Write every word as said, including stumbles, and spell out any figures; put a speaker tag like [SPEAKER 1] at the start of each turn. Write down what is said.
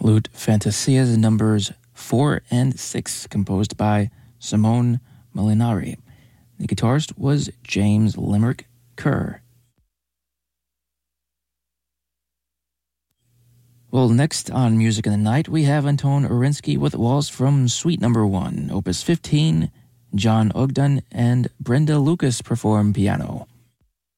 [SPEAKER 1] Lute Fantasias numbers four and six, composed by Simone Molinari. The guitarist was James Limerick Kerr. Well, next on Music in the Night, we have Anton Orinsky with Waltz from Suite Number One, Opus fifteen. John Ogden and Brenda Lucas perform piano.